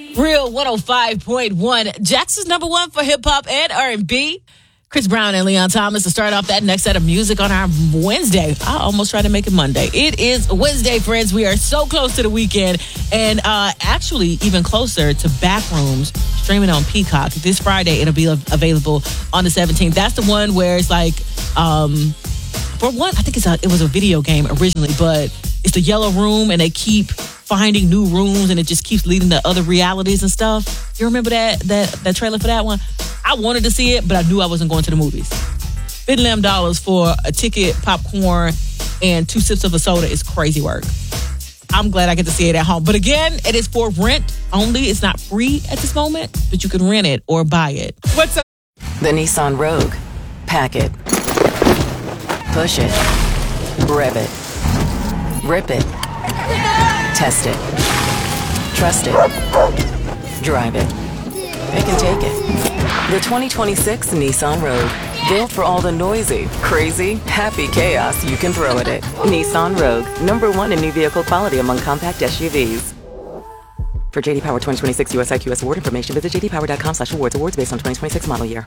Real 105.1. Jackson's number one for hip hop and R&B. Chris Brown and Leon Thomas to start off that next set of music on our Wednesday. I almost tried to make it Monday. It is Wednesday, friends. We are so close to the weekend and actually even closer to Backrooms streaming on Peacock. This Friday, it'll be available on the 17th. That's the one where it's like, for one, I think it was a video game originally, but it's the yellow room and they keep finding new rooms and it just keeps leading to other realities and stuff. You remember that trailer for that one? I wanted to see it, but I knew I wasn't going to the movies. $50 for a ticket, popcorn, and 2 sips of a soda is crazy work. I'm glad I get to see it at home. But again, it is for rent only. It's not free at this moment, but you can rent it or buy it. What's up? The Nissan Rogue. Pack it. Push it. Rev it. Rip it. Test it. Trust it. Drive it. Pick and take it. The 2026 Nissan Rogue. Built for all the noisy, crazy, happy chaos you can throw at it. Nissan Rogue. #1 in new vehicle quality among compact SUVs. For JD Power 2026 US IQS award information, visit jdpower.com/awards. Awards based on 2026 model year.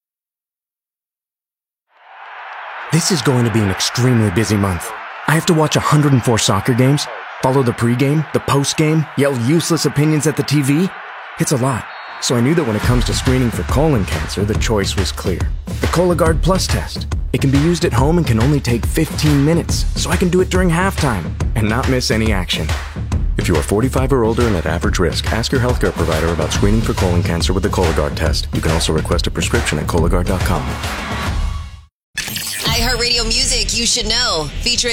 This is going to be an extremely busy month. I have to watch 104 soccer games, follow the pregame, the postgame, yell useless opinions at the TV. It's a lot. So I knew that when it comes to screening for colon cancer, the choice was clear. The Cologuard Plus test. It can be used at home and can only take 15 minutes, so I can do it during halftime and not miss any action. If you are 45 or older and at average risk, ask your healthcare provider about screening for colon cancer with the Cologuard test. You can also request a prescription at Cologuard.com. iHeartRadio Music You Should Know, featuring